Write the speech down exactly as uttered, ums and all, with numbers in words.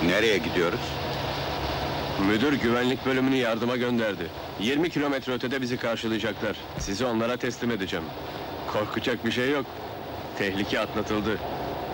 Nereye gidiyoruz? Müdür güvenlik bölümünü yardıma gönderdi. yirmi kilometre ötede bizi karşılayacaklar. Sizi onlara teslim edeceğim. Korkacak bir şey yok. Tehlike atlatıldı.